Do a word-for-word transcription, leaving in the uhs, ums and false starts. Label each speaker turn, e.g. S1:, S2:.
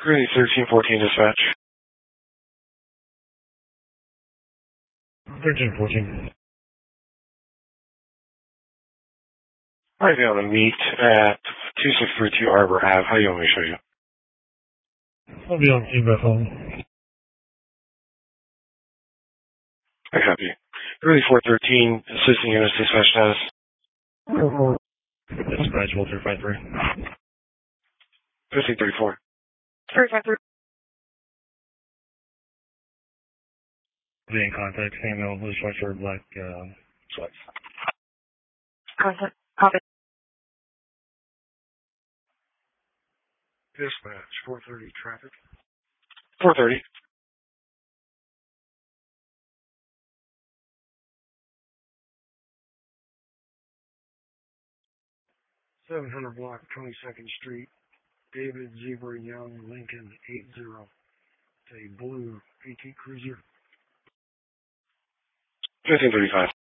S1: Greeley thirteen fourteen dispatch.
S2: thirteen fourteen.
S1: I'll be on a meet at two six three two Arbor Ave. How do you want me to show you?
S2: I'll be on feedback phone.
S1: I copy. Greeley four thirteen, assisting units dispatch status.
S2: Dispatch Walter five three.
S1: fifteen thirty-four.
S3: three five three.
S2: Be in contact, female, blue sweatshirt, black, uh, sweats.
S3: Contact. Copy.
S2: Dispatch, four thirty, traffic.
S1: four thirty.
S2: seven hundred block, twenty-second Street, David Zebra Young, Lincoln, eight zero. It's a blue A T Cruiser.
S1: fifteen thirty-five.